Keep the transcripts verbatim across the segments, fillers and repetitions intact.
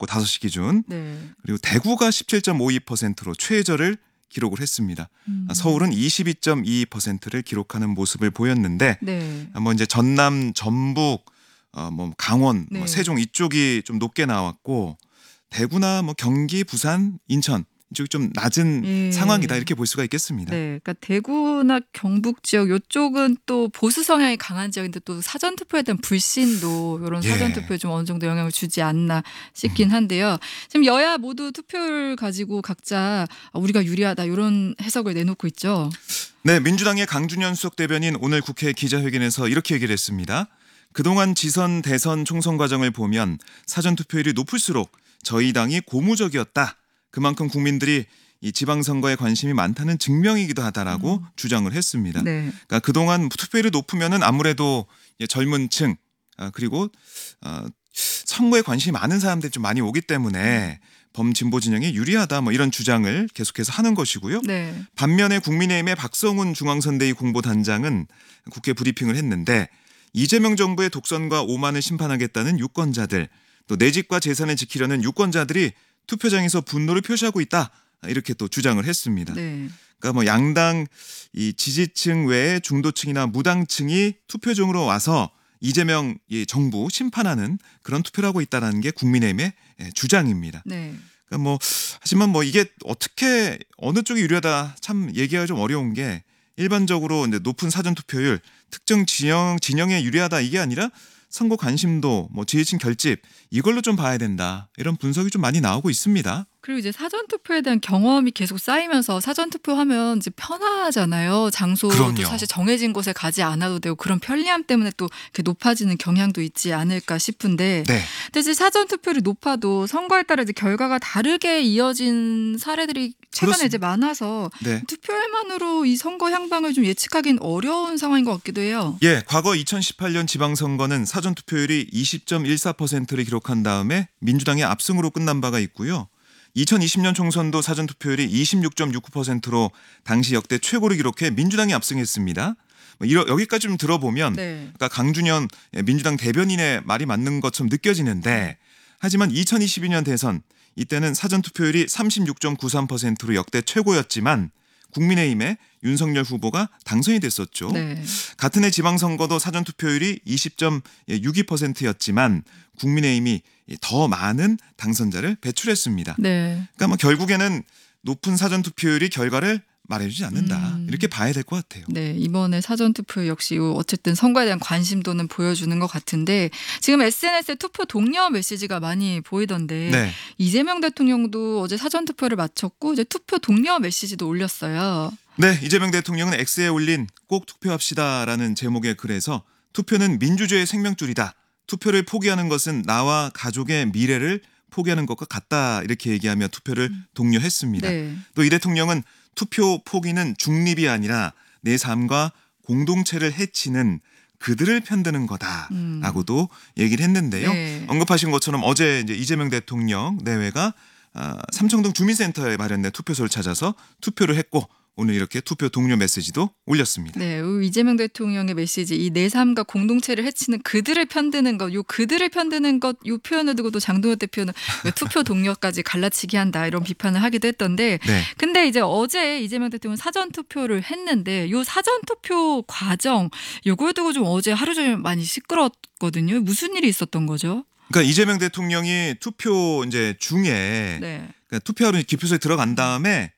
있었고 다섯 시 기준. 네. 그리고 대구가 십칠 점 오이 퍼센트로 최저를 기록을 했습니다. 음. 서울은 이십이 점 이이 퍼센트를 기록하는 모습을 보였는데 네. 뭐 이제 전남, 전북, 어 뭐 강원, 네. 뭐 세종 이쪽이 좀 높게 나왔고 대구나 뭐 경기, 부산, 인천 이쪽이 좀 낮은 예. 상황이다 이렇게 볼 수가 있겠습니다. 네, 그러니까 대구나 경북 지역 이쪽은 또 보수 성향이 강한 지역인데 또 사전 투표에 대한 불신도 이런 예. 사전 투표에 좀 어느 정도 영향을 주지 않나 싶긴 한데요. 지금 여야 모두 투표를 가지고 각자 우리가 유리하다 이런 해석을 내놓고 있죠. 네, 민주당의 강준현 수석 대변인 오늘 국회 기자회견에서 이렇게 얘기를 했습니다. 그동안 지선, 대선, 총선 과정을 보면 사전 투표율이 높을수록 저희 당이 고무적이었다. 그만큼 국민들이 이 지방선거에 관심이 많다는 증명이기도 하다라고 음. 주장을 했습니다. 네. 그러니까 그동안 투표율이 높으면은 아무래도 젊은 층 그리고 어, 선거에 관심이 많은 사람들이 좀 많이 오기 때문에 범진보 진영이 유리하다 뭐 이런 주장을 계속해서 하는 것이고요. 네. 반면에 국민의힘의 박성훈 중앙선대위 공보단장은 국회 브리핑을 했는데 이재명 정부의 독선과 오만을 심판하겠다는 유권자들 또 내 집과 재산을 지키려는 유권자들이 투표장에서 분노를 표시하고 있다 이렇게 또 주장을 했습니다. 네. 그러니까 뭐 양당 이 지지층 외에 중도층이나 무당층이 투표장으로 와서 이재명 이 정부 심판하는 그런 투표를 하고 있다는 게 국민의힘의 주장입니다. 네. 그러니까 뭐 하지만 뭐 이게 어떻게 어느 쪽이 유리하다 참 얘기가 좀 어려운 게 일반적으로 이제 높은 사전 투표율 특정 진영 진영에 유리하다 이게 아니라 선거 관심도 뭐 지지층 결집 이걸로 좀 봐야 된다 이런 분석이 좀 많이 나오고 있습니다. 그리고 이제 사전 투표에 대한 경험이 계속 쌓이면서 사전 투표하면 이제 편하잖아요. 장소도 그럼요. 사실 정해진 곳에 가지 않아도 되고 그런 편리함 때문에 또 이렇게 높아지는 경향도 있지 않을까 싶은데. 네. 근데 이제 사전 투표율이 높아도 선거에 따라 이제 결과가 다르게 이어진 사례들이 최근에 그렇습니다. 이제 많아서 네. 투표율만으로 이 선거 향방을 좀 예측하기는 어려운 상황인 것 같기도 해요. 예, 과거 이천십팔 년 지방선거는 사전 투표율이 이십 점 일사 퍼센트를 기록한 다음에 민주당의 압승으로 끝난 바가 있고요. 이천이십 년 총선도 사전 투표율이 이십육 점 육구 퍼센트로 당시 역대 최고를 기록해 민주당이 압승했습니다. 여기까지 좀 들어보면 네. 그러니까 강준현 민주당 대변인의 말이 맞는 것처럼 느껴지는데 하지만 이천이십이 년 대선 이때는 사전 투표율이 삼십육 점 구삼 퍼센트로 역대 최고였지만 국민의힘의 윤석열 후보가 당선이 됐었죠. 네. 같은 해 지방선거도 사전 투표율이 이십 점 육이 퍼센트였지만 국민의힘이 더 많은 당선자를 배출했습니다. 네. 그러니까 뭐 결국에는 높은 사전 투표율이 결과를 말해주지 않는다. 음. 이렇게 봐야 될 것 같아요. 네, 이번에 사전투표 역시 어쨌든 선거에 대한 관심도는 보여주는 것 같은데 지금 에스엔에스에 투표 독려 메시지가 많이 보이던데 네. 이재명 대통령도 어제 사전투표를 마쳤고 이제 투표 독려 메시지도 올렸어요. 네, 이재명 대통령은 X에 올린 꼭 투표합시다라는 제목의 글에서 투표는 민주주의의 생명줄이다. 투표를 포기하는 것은 나와 가족의 미래를 포기하는 것과 같다. 이렇게 얘기하며 투표를 음. 독려했습니다. 네. 또 이 대통령은 투표 포기는 중립이 아니라 내 삶과 공동체를 해치는 그들을 편드는 거다라고도 음. 얘기를 했는데요. 네. 언급하신 것처럼 어제 이제 이재명 대통령 내외가 삼청동 주민센터에 마련된 투표소를 찾아서 투표를 했고 오늘 이렇게 투표 독려 메시지도 올렸습니다. 네, 이재명 대통령의 메시지 이 내 삶과 공동체를 해치는 그들을 편드는 것, 요 그들을 편드는 것, 요 표현을 두고도 장동혁 대표는 투표 동료까지 갈라치기 한다 이런 비판을 하기도 했던데, 네. 근데 이제 어제 이재명 대통령 사전 투표를 했는데 요 사전 투표 과정 요걸 두고 좀 어제 하루 종일 많이 시끄러웠거든요. 무슨 일이 있었던 거죠? 그러니까 이재명 대통령이 투표 이제 중에 네. 그러니까 투표하러 기표소에 들어간 다음에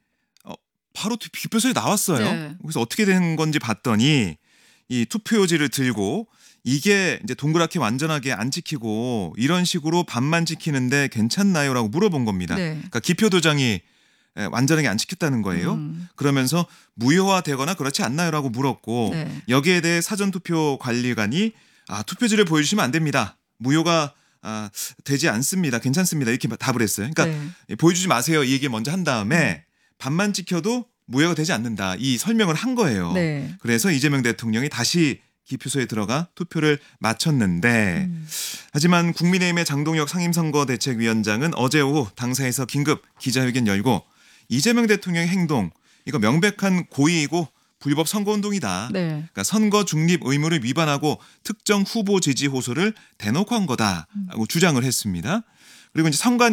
바로 기표소에 나왔어요. 네. 그래서 어떻게 된 건지 봤더니 이 투표용지를 들고 이게 이제 동그랗게 완전하게 안 지키고 이런 식으로 반만 지키는데 괜찮나요라고 물어본 겁니다. 네. 그러니까 기표 도장이 완전하게 안 지켰다는 거예요. 음. 그러면서 무효화되거나 그렇지 않나요라고 물었고 네. 여기에 대해 사전투표 관리관이 아, 투표지를 보여주시면 안 됩니다. 무효가 아, 되지 않습니다. 괜찮습니다. 이렇게 답을 했어요. 그러니까 네. 보여주지 마세요. 이 얘기 먼저 한 다음에 음. 반만 지켜도 무효가 되지 않는다. 이 설명을 한 거예요. 네. 그래서 이재명 대통령이 다시 기표소에 들어가 투표를 마쳤는데 음. 하지만 국민의힘의 장동혁 상임선거대책위원장은 어제 오후 당사에서 긴급 기자회견 열고 이재명 대통령의 행동 이거 명백한 고의이고 불법 선거운동이다. 네. 그러니까 선거 중립 의무를 위반하고 특정 후보 지지 호소를 대놓고 한 거다라고 음. 주장을 했습니다. 그리고 이제 선관